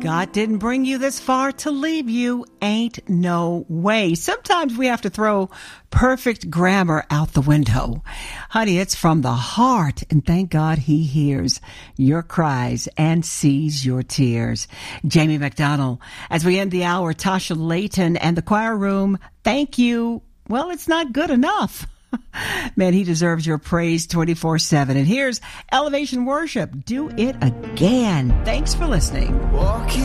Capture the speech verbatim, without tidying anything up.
God didn't bring you this far to leave you. Ain't no way. Sometimes we have to throw perfect grammar out the window. Honey, it's from the heart, and thank God he hears your cries and sees your tears. Jamie McDonald, as we end the hour, Tasha Layton and the choir room, thank you. Well, it's not good enough. Man, he deserves your praise twenty-four seven. And here's Elevation Worship. Do it again. Thanks for listening. Walking